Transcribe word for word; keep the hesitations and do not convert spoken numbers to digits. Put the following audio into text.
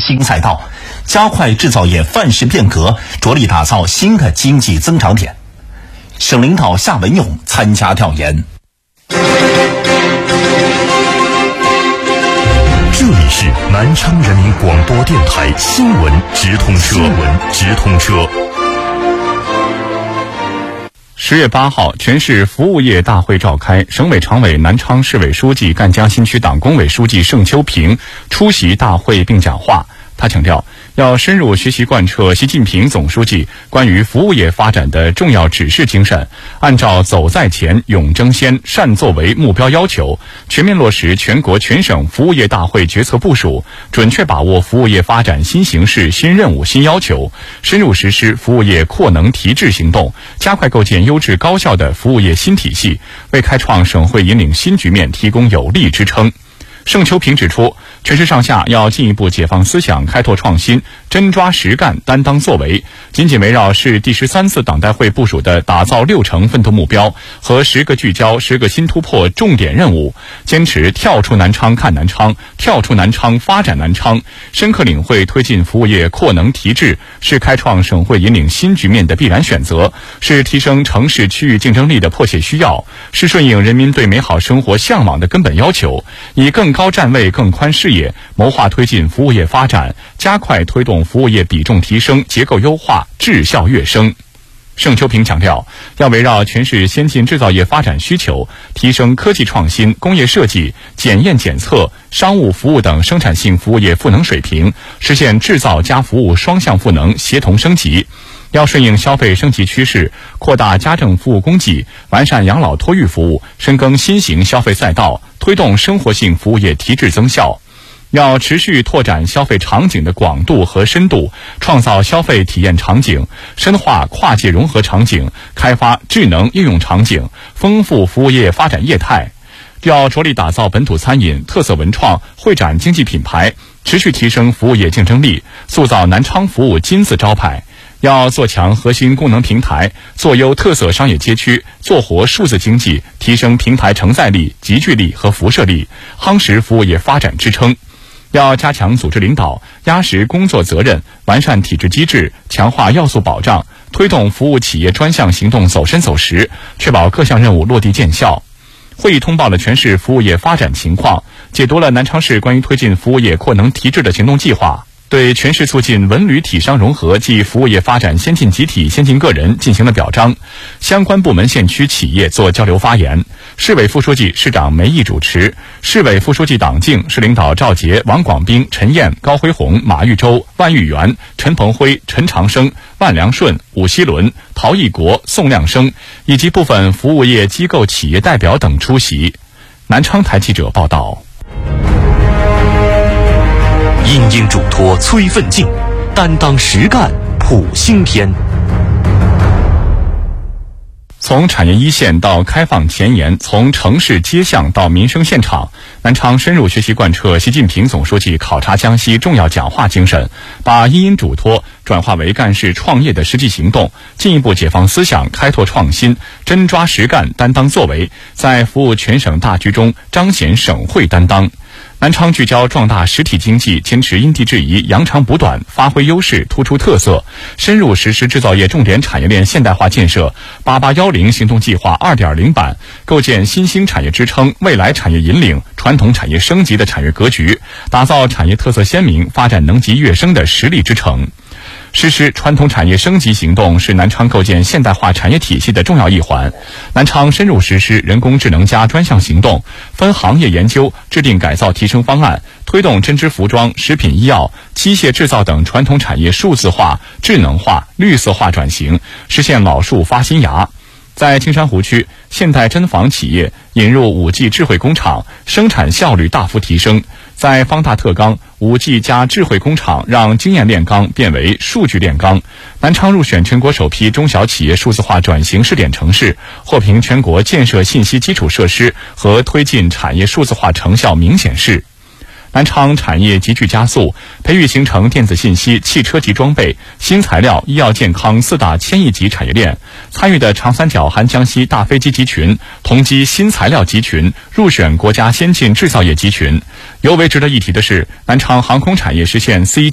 新赛道，加快制造业范式变革，着力打造新的经济增长点。省领导夏文勇参加调研。 这里是南昌人民广播电台新闻直通车。新闻直通车。 十月八号，全市服务业大会召开，省委常委、南昌市委书记、赣江新区党工委书记盛秋平出席大会并讲话。他强调，要深入学习贯彻习近平总书记关于服务业发展的重要指示精神，按照走在前、勇争先、善作为目标要求，全面落实全国全省服务业大会决策部署，准确把握服务业发展新形势、新任务、新要求，深入实施服务业扩能提质行动，加快构建优质高效的服务业新体系，为开创省会引领新局面提供有力支撑。盛秋平指出，全市上下要进一步解放思想，开拓创新，真抓实干，担当作为，紧紧围绕市第十三次党代会部署的打造六成奋斗目标和十个聚焦、十个新突破重点任务，坚持跳出南昌看南昌，跳出南昌发展南昌，深刻领会推进服务业扩能提质是开创省会引领新局面的必然选择，是提升城市区域竞争力的迫切需要，是顺应人民对美好生活向往的根本要求，以更高站位、更宽视野，谋划推进服务业发展，加快推动服务业比重提升、结构优化、质效跃升。盛秋平强调，要围绕全市先进制造业发展需求，提升科技创新、工业设计、检验检测、商务服务等生产性服务业赋能水平，实现制造加服务双向赋能协同升级。要顺应消费升级趋势，扩大家政服务供给，完善养老托育服务，深耕新型消费赛道，推动生活性服务业提质增效。要持续拓展消费场景的广度和深度，创造消费体验场景，深化跨界融合场景，开发智能应用场景，丰富服务业发展业态。要着力打造本土餐饮、特色文创、会展经济品牌，持续提升服务业竞争力，塑造南昌服务金字招牌。要做强核心功能平台，做优特色商业街区，做活数字经济，提升平台承载力、集聚力和辐射力，夯实服务业发展支撑。要加强组织领导，压实工作责任，完善体制机制，强化要素保障，推动服务企业专项行动走深走实，确保各项任务落地见效。会议通报了全市服务业发展情况，解读了南昌市关于推进服务业扩能提质的行动计划，对全市促进文旅体商融合及服务业发展先进集体、先进个人进行了表彰，相关部门县区企业做交流发言。市委副书记、市长梅毅主持，市委副书记党静、市领导赵杰、王广兵、陈燕、高辉红、马玉洲、万玉元、陈鹏辉、陈长生、万良顺、武希伦、陶义国、宋亮生以及部分服务业机构企业代表等出席。南昌台记者报道。 殷殷嘱托催奋进，担当实干谱新篇。 从产业一线到开放前沿，从城市街巷到民生现场，南昌深入学习贯彻习近平总书记考察江西重要讲话精神，把殷殷嘱托转化为干事创业的实际行动，进一步解放思想，开拓创新，真抓实干，担当作为，在服务全省大局中彰显省会担当。南昌聚焦壮大实体经济，坚持因地制宜、扬长补短，发挥优势，突出特色，深入实施制造业重点产业链现代化建设八八一零行动计划 二点零 版，构建新兴产业支撑、未来产业引领、传统产业升级的产业格局，打造产业特色鲜明、发展能级跃升的实力之城。实施传统产业升级行动是南昌构建现代化产业体系的重要一环。南昌深入实施人工智能加专项行动，分行业研究，制定改造提升方案，推动针织服装、食品医药、机械制造等传统产业数字化、智能化、绿色化转型，实现老树发新芽。在青山湖区，现代针纺企业引入 五 G 智慧工厂，生产效率大幅提升。在方大特钢， 五 G 加智慧工厂让经验炼钢变为数据炼钢。南昌入选全国首批中小企业数字化转型试点城市，获评全国建设信息基础设施和推进产业数字化成效明显市。南昌产业集聚加速，培育形成电子信息、汽车及装备、新材料、医药健康四大千亿级产业链。参与的长三角含江西大飞机集群、同基新材料集群入选国家先进制造业集群。尤为值得一提的是，南昌航空产业实现 C